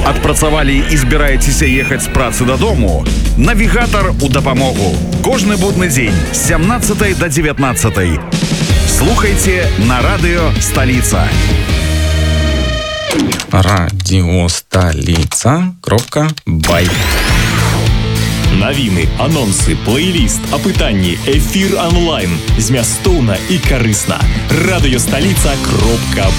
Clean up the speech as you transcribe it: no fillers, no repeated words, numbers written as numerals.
Адпрацавалі і збіраецеся ехаць з працы дадому? Навігатар у дапамогу. Кожны будны дзень з 17 до 19. Слухайце на радыё «Сталіца». Радиостолица.бай. Навіны, анонсы, плейліст, апытанні, эфір онлайн. Змястоўна і карысна. Радыёсталіца.бай.